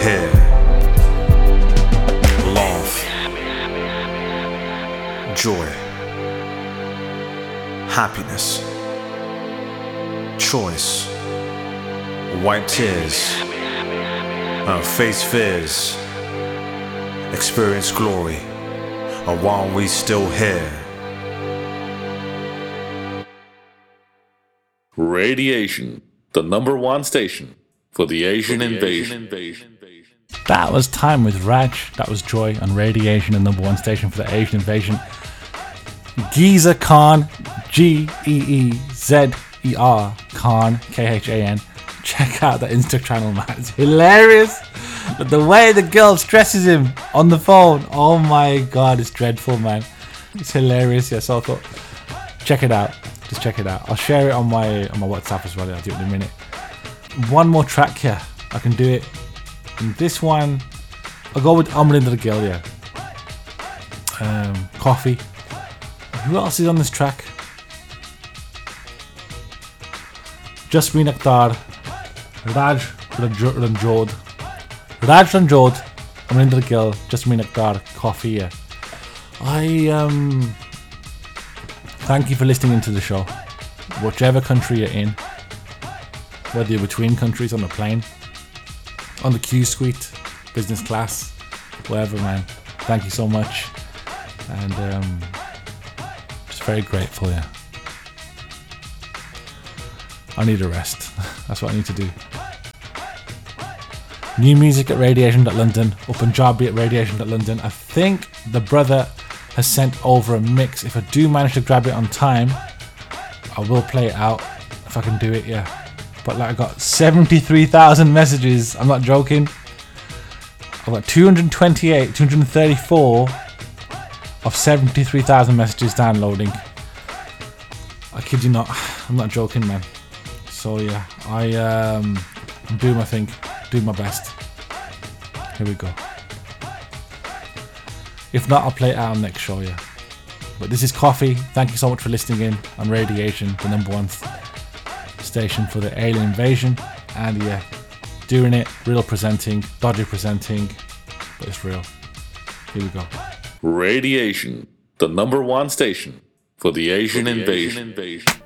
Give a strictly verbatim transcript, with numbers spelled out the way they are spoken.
here. Love, joy, happiness, choice, wipe tears, uh, face fears, experience glory, and while we still here. Radiation, the number one station for the Asian for the invasion. Asian invasion. That was Time with Raj. That was Joy on Radiation, the number one station for the Asian invasion. Geezer Khan, G E E Z E R Khan, K H A N. Check out that Insta channel, man. It's hilarious. But the way the girl stresses him on the phone, oh my god, it's dreadful, man. It's hilarious. Yeah, so I thought, check it out. Just check it out. I'll share it on my on my WhatsApp as well. I'll do it in a minute. One more track here. I can do it. And this one, I'll go with Amalin the Girl, yeah. Um, Coffee. Who else is on this track? Jasmine Akhtar, Raj Ranjod, Raj Ranjod, Amalin the Girl, Jasmine Akhtar, Coffee, yeah. I um. Thank you for listening into the show. Whichever country you're in, whether you're between countries, on a plane, on the Q suite, business class, whatever, man. Thank you so much. And um, just very grateful, yeah. I need a rest. That's what I need to do. New music at radiation dot london, or Punjabi at radiation dot london. I think the brother has sent over a mix. If I do manage to grab it on time, I will play it out if I can do it, yeah. But like, I got seventy-three thousand messages. I'm not joking. I've got two hundred twenty-eight, two hundred thirty-four of seventy-three thousand messages downloading. I kid you not. I'm not joking, man. So yeah, I um, I'm doing my thing, doing my best. Here we go. If not, I'll play it out on next show, yeah. But this is Coffee. Thank you so much for listening in on Radiation, the number one station for the alien invasion. And yeah, doing it, real presenting, dodgy presenting, but it's real. Here we go. Radiation, the number one station for the Asian, for the invasion. Asian invasion.